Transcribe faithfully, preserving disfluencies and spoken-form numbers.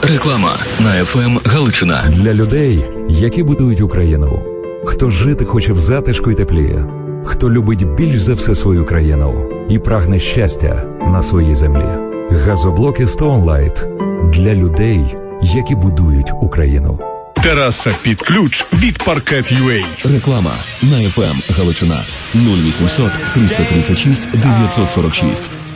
Реклама на еф ем Галичина. Для людей, які будують Україну. Хто жити хоче в затишку й теплі. Хто любить більш за все свою країну і прагне щастя на своїй землі. Газоблоки Stone Light для людей, які будують Україну. Тераса під ключ від Паркет ю а. Реклама на еф ем Галичина. нуль вісімсот триста тридцять шість дев'ятсот сорок шість.